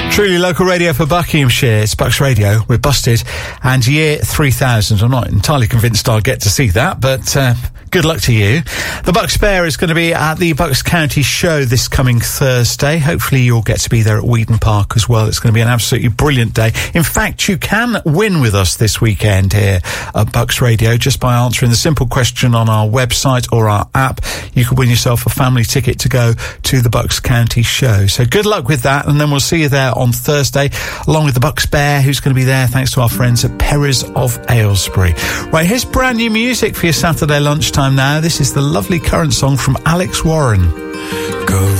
Truly local radio for Buckinghamshire. It's Bucks Radio. We're busted. And year 3000. I'm not entirely convinced I'll get to see that, but good luck to you. The Bucks Bear is going to be at the Bucks County Show this coming Thursday. Hopefully you'll get to be there at Weedon Park as well. It's going to be an absolutely brilliant day. In fact, you can win with us this weekend here at Bucks Radio just by answering the simple question on our website or our app. You could win yourself a family ticket to go to the Bucks County Show. So good luck with that, and then we'll see you there on Thursday, along with the Bucks Bear, who's going to be there thanks to our friends at Perry's of Aylesbury. Right, here's brand new music for your Saturday lunchtime now. This is the lovely current song from Alex Warren. Go